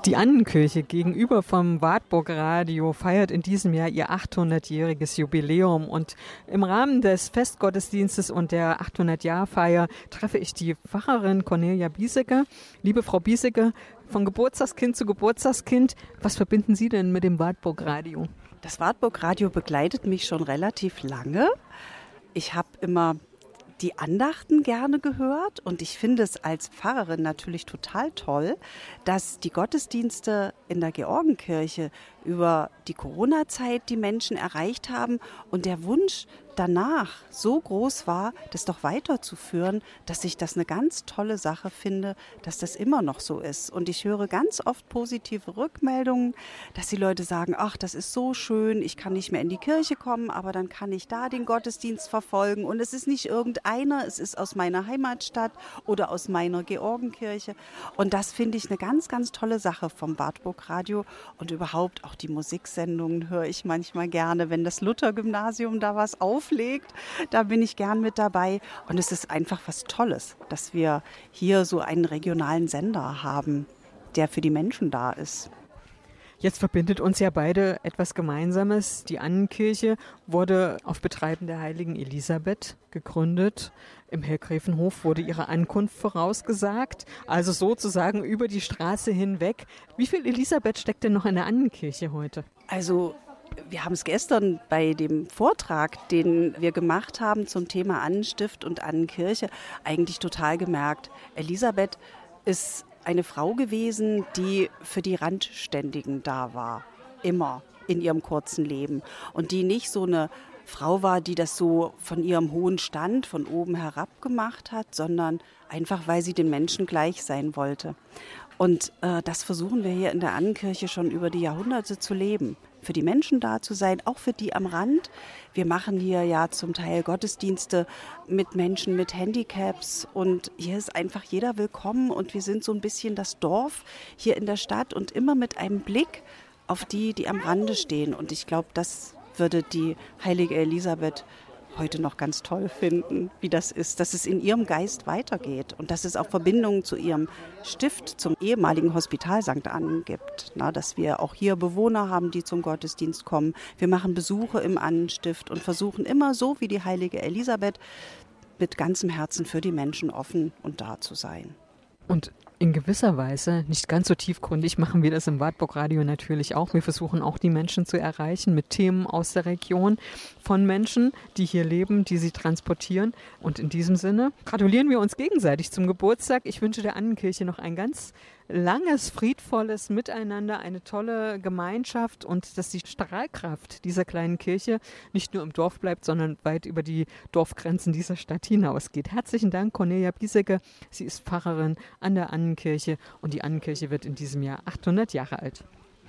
Die Annenkirche gegenüber vom Wartburg Radio feiert in diesem Jahr ihr 800-jähriges Jubiläum. Und im Rahmen des Festgottesdienstes und der 800-Jahr-Feier treffe ich die Pfarrerin Cornelia Biesecke. Liebe Frau Biesecke, von Geburtstagskind zu Geburtstagskind, was verbinden Sie denn mit dem Wartburg Radio? Das Wartburg Radio begleitet mich schon relativ lange. Ich habe immer die Andachten gerne gehört und ich finde es als Pfarrerin natürlich total toll, dass die Gottesdienste in der Georgenkirche über die Corona-Zeit die Menschen erreicht haben und der Wunsch danach so groß war, das doch weiterzuführen, dass ich das eine ganz tolle Sache finde, dass das immer noch so ist. Und ich höre ganz oft positive Rückmeldungen, dass die Leute sagen, ach, das ist so schön, ich kann nicht mehr in die Kirche kommen, aber dann kann ich da den Gottesdienst verfolgen. Und es ist nicht irgendeiner, es ist aus meiner Heimatstadt oder aus meiner Georgenkirche. Und das finde ich eine ganz, ganz tolle Sache vom Wartburg Radio. Und überhaupt auch die Musiksendungen höre ich manchmal gerne, wenn das Luther-Gymnasium da was auflegt, da bin ich gern mit dabei. Und es ist einfach was Tolles, dass wir hier so einen regionalen Sender haben, der für die Menschen da ist. Jetzt verbindet uns ja beide etwas Gemeinsames. Die Annenkirche wurde auf Betreiben der heiligen Elisabeth gegründet. Im Hellgräfenhof wurde ihre Ankunft vorausgesagt, also sozusagen über die Straße hinweg. Wie viel Elisabeth steckt denn noch in der Annenkirche heute? Also wir haben es gestern bei dem Vortrag, den wir gemacht haben zum Thema Annenstift und Annenkirche, eigentlich total gemerkt. Elisabeth ist eine Frau gewesen, die für die Randständigen da war, immer in ihrem kurzen Leben. Und die nicht so eine Frau war, die das so von ihrem hohen Stand von oben herab gemacht hat, sondern einfach, weil sie den Menschen gleich sein wollte. Und das versuchen wir hier in der Annenkirche schon über die Jahrhunderte zu leben. Für die Menschen da zu sein, auch für die am Rand. Wir machen hier ja zum Teil Gottesdienste mit Menschen mit Handicaps und hier ist einfach jeder willkommen und wir sind so ein bisschen das Dorf hier in der Stadt und immer mit einem Blick auf die, die am Rande stehen. Und ich glaube, das würde die heilige Elisabeth heute noch ganz toll finden, wie das ist, dass es in ihrem Geist weitergeht und dass es auch Verbindungen zu ihrem Stift, zum ehemaligen Hospital St. Annen gibt. Na, dass wir auch hier Bewohner haben, die zum Gottesdienst kommen. Wir machen Besuche im Annenstift und versuchen immer so wie die heilige Elisabeth mit ganzem Herzen für die Menschen offen und da zu sein. Und in gewisser Weise, nicht ganz so tiefgründig, machen wir das im Wartburg Radio natürlich auch. Wir versuchen auch die Menschen zu erreichen mit Themen aus der Region von Menschen, die hier leben, die sie transportieren. Und in diesem Sinne gratulieren wir uns gegenseitig zum Geburtstag. Ich wünsche der Annenkirche noch ein ganz langes, friedvolles Miteinander, eine tolle Gemeinschaft und dass die Strahlkraft dieser kleinen Kirche nicht nur im Dorf bleibt, sondern weit über die Dorfgrenzen dieser Stadt hinausgeht. Herzlichen Dank, Cornelia Biesecke. Sie ist Pfarrerin an der Annenkirche und die Annenkirche wird in diesem Jahr 800 Jahre alt.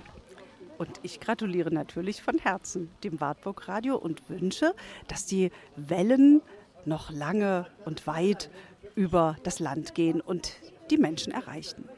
Und ich gratuliere natürlich von Herzen dem Wartburg Radio und wünsche, dass die Wellen noch lange und weit über das Land gehen und die Menschen erreichen.